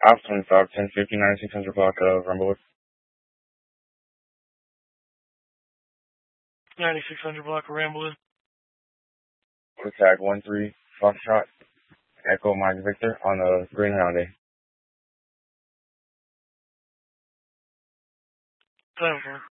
Off 25, 1050, 9600 block of Rumblewood. 9600 block of Ramblewood. Quick tag 13 Foxtrot, Echo Mike Victor on the Green Hyundai. 7-4.